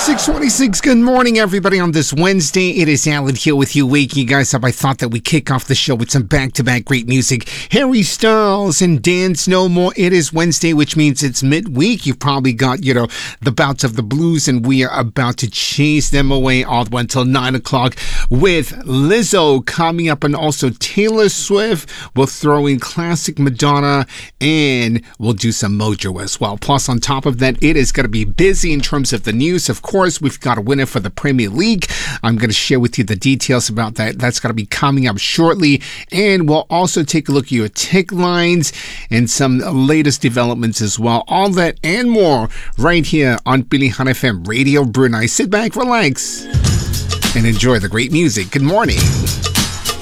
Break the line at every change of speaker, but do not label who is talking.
626, good morning, everybody. On this Wednesday, it is Alan here with you, waking you guys up. I thought that we kick off the show with some back-to-back great music. Harry Styles and Dance No More. It is Wednesday, which means it's midweek. You've probably got, the bouts of the blues, and we are about to chase them away all the way until 9 o'clock with Lizzo coming up, and also Taylor Swift. We'll throw in classic Madonna, and we'll do some Mojo as well. Plus, on top of that, it is going to be busy in terms of the news. Of course, we've got a winner for the Premier League. I'm going to share with you the details about that. That's going to be coming up shortly. And we'll also take a look at your tick lines and some latest developments as well. All that and more right here on Pilihan FM Radio Brunei. Sit back, relax, and enjoy the great music. Good morning.